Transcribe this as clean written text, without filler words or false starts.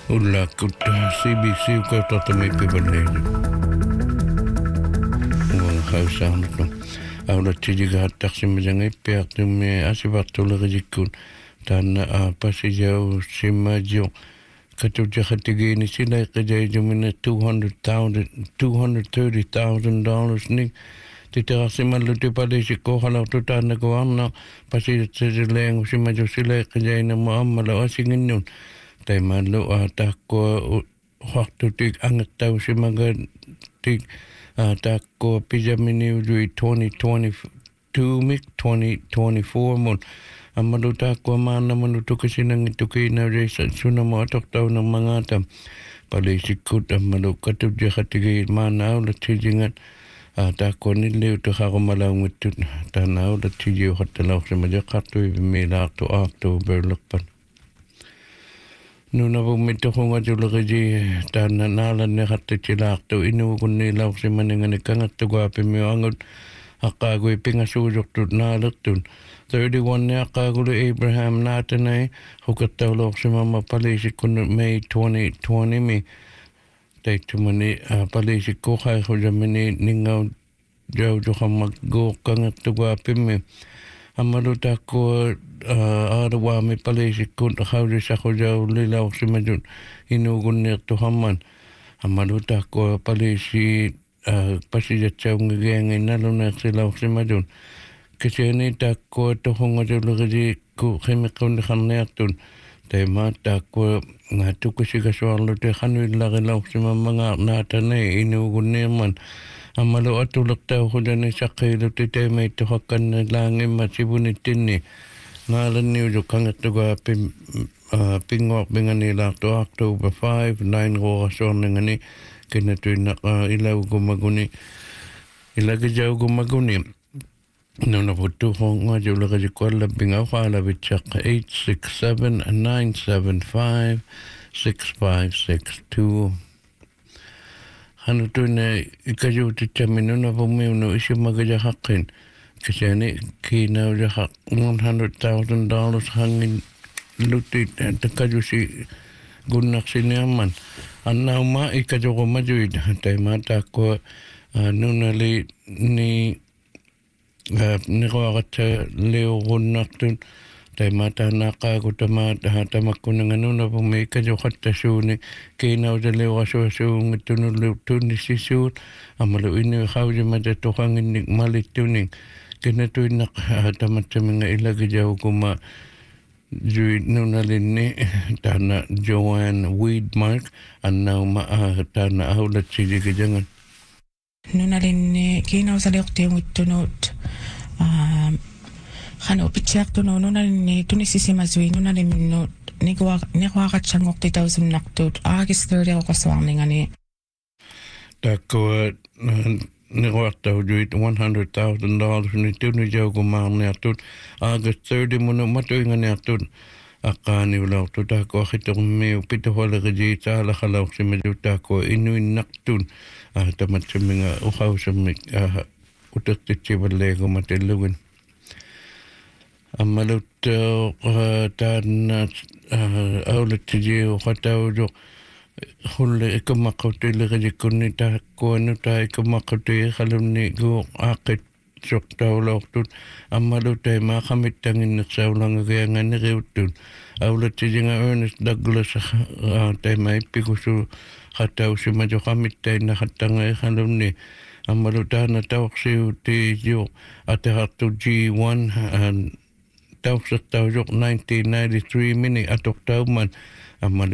Ulla kutta CBC kautta tami pivalleedu. Uang hausaanut no. Aula tijiga hattaksimisanga ippiartummi asivartulerisikkun taanna pasijau simmajo katujaqatigiini silaiqijajumina $230,000 ni titerarsimallu tipalisikko halautu taannakuarna pasijatsileengu simmajo silaiqijainammu ammala asinginnun taimallu taakkoa huartutik angattausimaga tik taakkoa pijamini ului 2022 mik 2024 mun ammalu taakkoa maannamanu tukasinangi tukiinaurisa sunamo atoktauna mangata palisikkut ammalu katujaqatigi maanaula tijingat taakkoa nilliutu haqumalaungittut taanaula tijiuqattalauqsimajaqartui milaartu October-lerpan Nuna mittohunga julgiji taana naalanne qattitilaartu inuukunniilauqsimaningani kangattugaapimiuangut aqqaagui pingasuusortut naalertun 31 aqqaagulu Abraham naatanai hukattauloorsimamma palisikkunut May 2020 mi taittumani palisikkuqaiqujamini ningau jaujuqammak gooqqangattugaapimmi Amalu taakkoa aarawaami palisikkun haurisaqujau lilauqsimajut inuugunniirtuhamman amalu taakkoa palisi pasijatsaungigiangi naluneersilauqsimajun kisiani taakkoa tohungajuliriji ku khimiqqunniqarniartun taima taakkoa tukkusikasuarlute qanuillarилauqsimammangaa naatanai inuugunniirman Amalu atulertauqulani saqqiiluti taimaittuqakkanna laangimma sivunittinni naalanniulu kangattugaa pingoorpinganilaartu October 5 9 kinatuinnaqa ilagijaugummaguni nunaputtuqonga julerajikuallapingauqaalavitsaq 867-975-6562 Hanutuna ikajuutittamminuna pumiunu isimagajahaqqin kisani kiinaujahaq $100,000 hangin lutit takajusi gunnaqsiniamman annauma ikajuqumajuit taima taakkoa nunali ni niqoaqatsa liugunnartun taima taanaqaagu tamakkunanganuna pumi ikajuqattasuuni kiinausaliuqasuasuungittunullu tunnissisuut amalu inni qaujimata tuqanginnik malittuning kinatuinnaq tamatsaminga ilagijaukuma Jui nunalinni taana Joanne Weedmark annauma taana aulatsijigijangan Nunalinni kiinausaliuqtiungittunut Khano pitsiartunu nunalinni tunissisimasui nunalinnut niquaqatsangortitausunnartut August 30 oqassuarningani Taakkoa niquartaujuit $100,000 ni tunijaugumaarniartut August 30 munu matuinganiartut aqqaaniulaortu taakkoa qitoqmiu pitohualeriji taalaqalauqsimaju taakkoa inuinnartun tamatsaminga uqausammik utertitsivalleegumatillugin Amalut taana aulatsijiu qataujuq hulle ikumaqqutilerajikkunni taakkuanu taikumaqqути qalunni guuq aaqit soqtaulortut ammalu taima qamittanginnersaulangagianganeriuttun aulatsijinga Ernest Douglas taima ippikusu qatausimajo qamittainna qattanga qalunni ammalu taana tauqsiuti jo atehartu G1 tauqsertaujoq 1993 mini atoqtauman amalu